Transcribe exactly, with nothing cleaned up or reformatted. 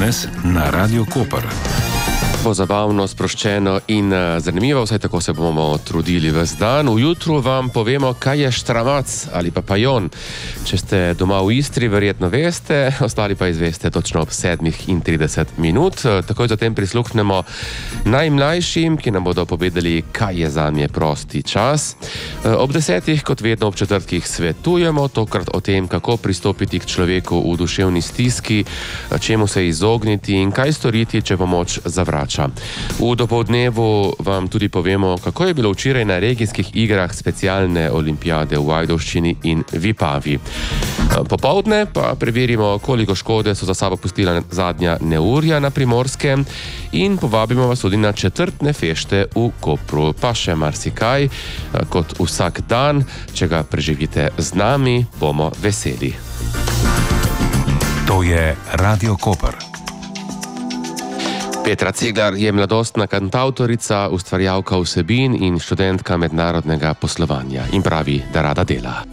danes na Radio Koper. Zabavno, sproščeno in zanimivo, vsaj tako se bomo trudili ves dan. Ujutro vam povemo, kaj je štramac ali pa pajon. Če ste doma v Istri, verjetno veste, ostali pa izveste točno ob sedmih in trideset minut. Takoj zatem prisluhnemo najmlajšim, ki nam bodo povedali, kaj je zanje prosti čas. Ob desetih, kot vedno ob četrtkih, svetujemo, tokrat o tem, kako pristopiti k človeku v duševni stiski, čemu se izogniti in kaj storiti, če pomoč zavrača. V dopoldnevu vam tudi povemo, kako je bilo včeraj na regijskih igrah specialne olimpijade v Ajdovščini in Vipavi. Popoldne pa preverimo, koliko škode so za sabo pustila zadnja neurja na Primorskem in povabimo vas tudi na četrtne fešte v Kopru. Pa še marsikaj, kot vsak dan, če ga preživite z nami, bomo veseli. To je Radio Koper. Petra Ceglar je mladostna kantavtorica, ustvarjalka vsebin in študentka mednarodnega poslovanja in pravi, da rada dela.